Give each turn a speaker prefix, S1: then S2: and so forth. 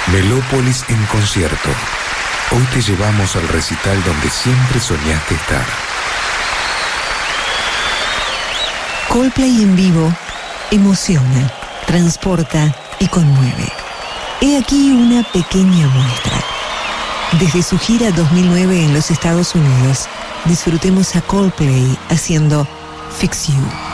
S1: Melópolis en concierto. Hoy te llevamos al recital donde siempre soñaste estar.
S2: Coldplay en vivo emociona, transporta y conmueve. He aquí una pequeña muestra. Desde su gira 2009 en los Estados Unidos, disfrutemos a Coldplay haciendo Fix You.